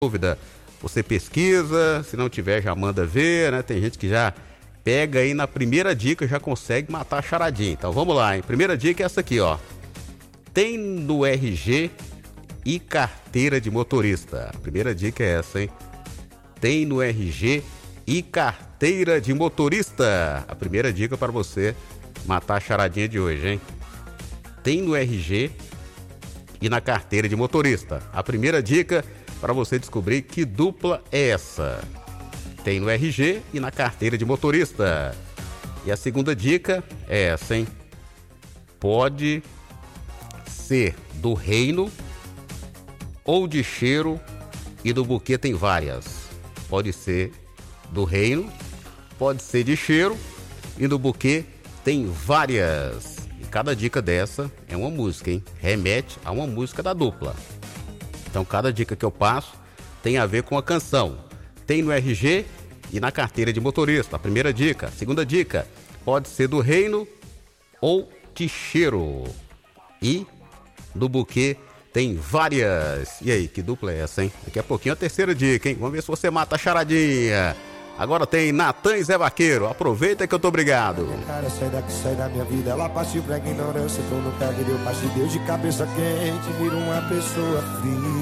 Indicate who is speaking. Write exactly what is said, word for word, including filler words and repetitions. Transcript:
Speaker 1: dúvida, você pesquisa, se não tiver já manda ver, né? Tem gente que já pega aí na primeira dica, já consegue matar a charadinha. Então vamos lá, hein? Primeira dica é essa aqui, ó. Tem no R G e carteira de motorista. A primeira dica é essa, hein? Tem no R G e carteira de motorista. A primeira dica para você matar a charadinha de hoje, hein? Tem no R G e na carteira de motorista. A primeira dica para você descobrir que dupla é essa. Tem no R G e na carteira de motorista. E a segunda dica é essa, hein? Pode ser do reino ou de cheiro, e do buquê tem várias. Pode ser do reino, pode ser de cheiro, e do buquê tem várias. E cada dica dessa é uma música, hein? Remete a uma música da dupla. Então cada dica que eu passo tem a ver com a canção. Tem no R G e na carteira de motorista. A primeira dica. A segunda dica, pode ser do reino ou de cheiro. E do buquê tem várias. E aí, que dupla é essa, hein? Daqui a pouquinho a terceira dica, hein? Vamos ver se você mata a charadinha. Agora tem Natan e Zé Vaqueiro. Aproveita que eu tô obrigado.
Speaker 2: Cara, sai daqui, sai da minha vida. Ela partiu pra ignorância. Tô no pé, deu parte de Deus de cabeça quente. Vira uma pessoa fria.